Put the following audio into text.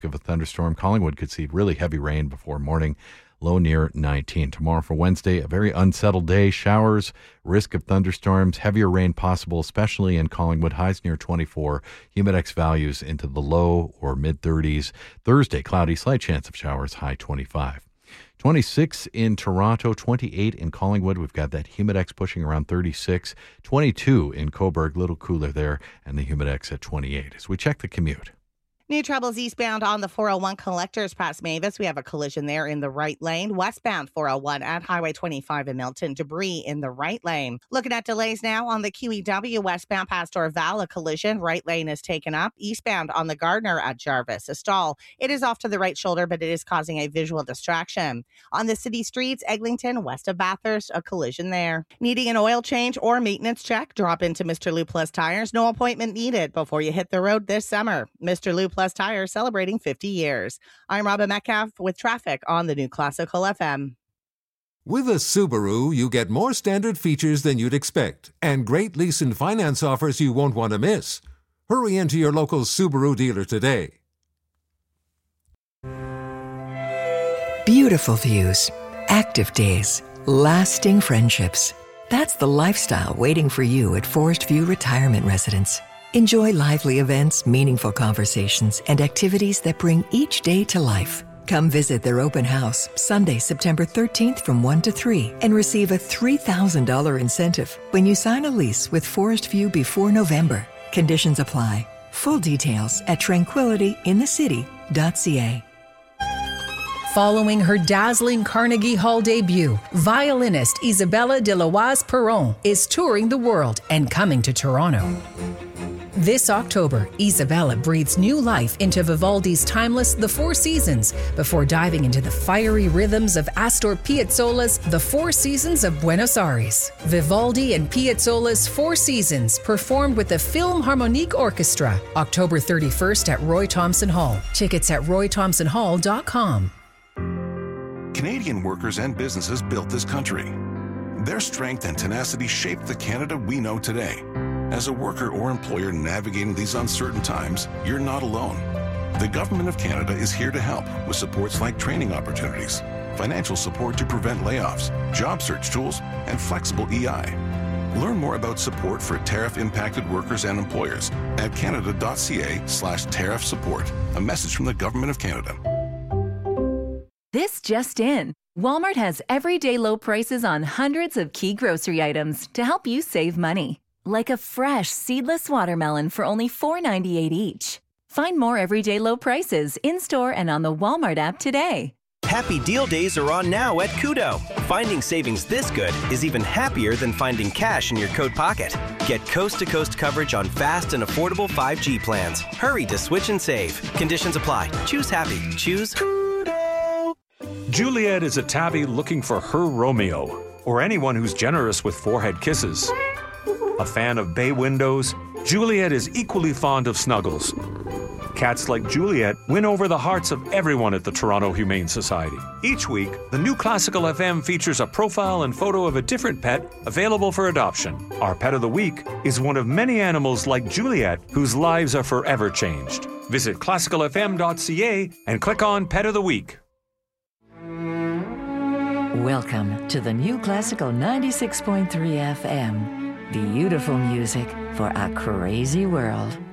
of a thunderstorm. Collingwood could see really heavy rain before morning, low near 19. Tomorrow for Wednesday, a very unsettled day. Showers, risk of thunderstorms, heavier rain possible, especially in Collingwood. Highs near 24. Humidex values into the low or mid-30s. Thursday, cloudy, slight chance of showers, high 25. 26 in Toronto, 28 in Collingwood. We've got that humidex pushing around 36. 22 in Cobourg, little cooler there, and the humidex at 28. As we check the commute. New troubles eastbound on the 401 collectors past Mavis. We have a collision there in the right lane. Westbound 401 at Highway 25 in Milton. Debris in the right lane. Looking at delays now on the QEW westbound past Orval. A collision. Right lane is taken up. Eastbound on the Gardner at Jarvis. A stall. It is off to the right shoulder, but it is causing a visual distraction. On the city streets, Eglinton, west of Bathurst, a collision there. Needing an oil change or maintenance check? Drop into Mr. Lou Plus Tires. No appointment needed before you hit the road this summer. Mr. Lou Plus Tires celebrating 50 years. I'm Robin Metcalf with traffic on the New Classical FM. With a Subaru, you get more standard features than you'd expect and great lease and finance offers you won't want to miss. Hurry into your local Subaru dealer today. Beautiful views, active days, lasting friendships. That's the lifestyle waiting for you at Forest View Retirement Residence. Enjoy lively events, meaningful conversations, and activities that bring each day to life. Come visit their open house Sunday, September 13th from 1 to 3 and receive a $3,000 incentive when you sign a lease with Forest View before November. Conditions apply. Full details at tranquilityinthecity.ca. Following her dazzling Carnegie Hall debut, violinist Isabella de Loise Perron is touring the world and coming to Toronto. This October, Isabella breathes new life into Vivaldi's timeless The Four Seasons before diving into the fiery rhythms of Astor Piazzolla's The Four Seasons of Buenos Aires. Vivaldi and Piazzolla's Four Seasons performed with the Philharmonic Orchestra, October 31st at Roy Thomson Hall. Tickets at roythomsonhall.com. Canadian workers and businesses built this country. Their strength and tenacity shaped the Canada we know today. As a worker or employer navigating these uncertain times, you're not alone. The Government of Canada is here to help with supports like training opportunities, financial support to prevent layoffs, job search tools, and flexible EI. Learn more about support for tariff-impacted workers and employers at canada.ca/tariff support. A message from the Government of Canada. This just in. Walmart has everyday low prices on hundreds of key grocery items to help you save money. Like a fresh, seedless watermelon for only $4.98 each. Find more everyday low prices in-store and on the Walmart app today. Happy Deal Days are on now at Koodo. Finding savings this good is even happier than finding cash in your coat pocket. Get coast-to-coast coverage on fast and affordable 5G plans. Hurry to switch and save. Conditions apply. Choose happy. Choose Koodo. Juliet is a tabby looking for her Romeo, or anyone who's generous with forehead kisses. A fan of bay windows, Juliet is equally fond of snuggles. Cats like Juliet win over the hearts of everyone at the Toronto Humane Society. Each week, the New Classical FM features a profile and photo of a different pet available for adoption. Our Pet of the Week is one of many animals like Juliet whose lives are forever changed. Visit classicalfm.ca and click on Pet of the Week. Welcome to the New Classical 96.3 FM. Beautiful music for a crazy world.